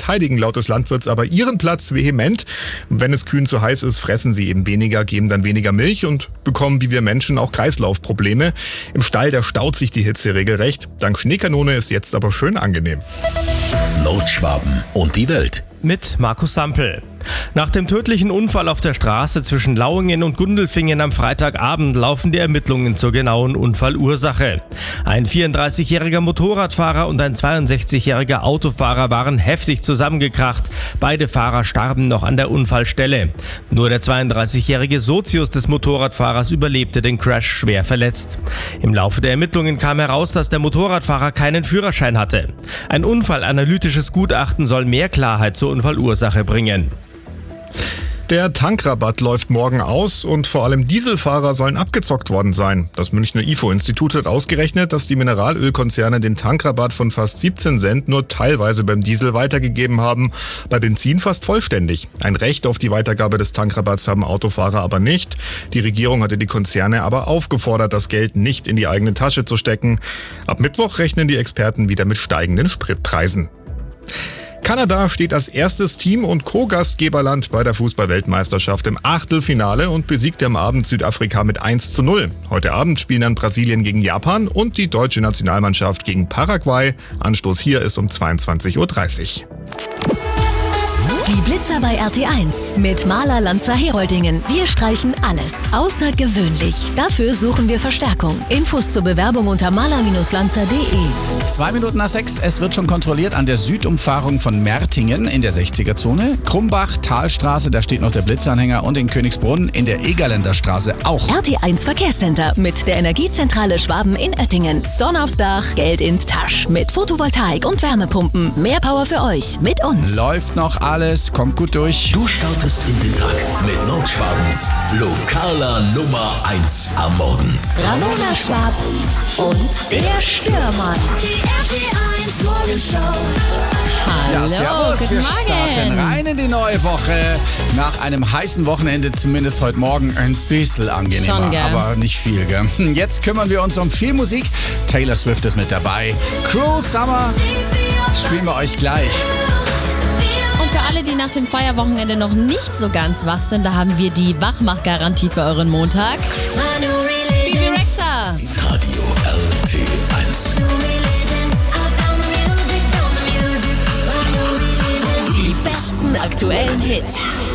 verteidigen laut des Landwirts aber ihren Platz vehement. Und wenn es Kühen zu heiß ist, fressen sie eben weniger, geben dann weniger Milch und bekommen wie wir Menschen auch Kreislaufprobleme. Im Stall, da staut sich die Hitze regelrecht. Dank Schneekanone ist jetzt aber schön angenehm. Nordschwaben und die Welt. Mit Markus Sampel. Nach dem tödlichen Unfall auf der Straße zwischen Lauingen und Gundelfingen am Freitagabend laufen die Ermittlungen zur genauen Unfallursache. Ein 34-jähriger Motorradfahrer und ein 62-jähriger Autofahrer waren heftig zusammengekracht. Beide Fahrer starben noch an der Unfallstelle. Nur der 32-jährige Sozius des Motorradfahrers überlebte den Crash schwer verletzt. Im Laufe der Ermittlungen kam heraus, dass der Motorradfahrer keinen Führerschein hatte. Ein unfallanalytisches Gutachten soll mehr Klarheit zur Unfallursache bringen. Der Tankrabatt läuft morgen aus und vor allem Dieselfahrer sollen abgezockt worden sein. Das Münchner IFO-Institut hat ausgerechnet, dass die Mineralölkonzerne den Tankrabatt von fast 17 Cent nur teilweise beim Diesel weitergegeben haben, bei Benzin fast vollständig. Ein Recht auf die Weitergabe des Tankrabatts haben Autofahrer aber nicht. Die Regierung hatte die Konzerne aber aufgefordert, das Geld nicht in die eigene Tasche zu stecken. Ab Mittwoch rechnen die Experten wieder mit steigenden Spritpreisen. Kanada steht als erstes Team- und Co-Gastgeberland bei der Fußball-Weltmeisterschaft im Achtelfinale und besiegte am Abend Südafrika mit 1:0. Heute Abend spielen dann Brasilien gegen Japan und die deutsche Nationalmannschaft gegen Paraguay. Anstoß hier ist um 22:30 Uhr. Die Blitzer bei RT1 mit Maler Lanzer Heroldingen. Wir streichen alles außergewöhnlich. Dafür suchen wir Verstärkung. Infos zur Bewerbung unter maler-lanzer.de. 6:02, es wird schon kontrolliert an der Südumfahrung von Mertingen in der 60er-Zone. Krumbach, Talstraße, da steht noch der Blitzanhänger und in Königsbrunn in der Egerländer Straße auch. RT1 Verkehrscenter mit der Energiezentrale Schwaben in Oettingen. Sonne aufs Dach, Geld in Tasch. Mit Photovoltaik und Wärmepumpen. Mehr Power für euch mit uns. Läuft noch alles, kommt gut durch. Du startest in den Tag mit Nordschwabens lokaler Nummer 1 am Morgen. Ramona Schwab und der Stürmann. Die RT1 Morgenshow. Ja, servus, guten wir Morgen. starten rein in die neue Woche. Nach einem heißen Wochenende, zumindest heute Morgen, ein bisschen angenehmer, Schon, gell? aber nicht viel, gell? Jetzt kümmern wir uns um viel Musik. Taylor Swift ist mit dabei. Cruel Summer spielen wir euch gleich. Und für alle, die nach dem Feierwochenende noch nicht so ganz wach sind, da haben wir die Wachmachgarantie für euren Montag. Bibi Rexha. Radio RT1. Die besten aktuellen Hits.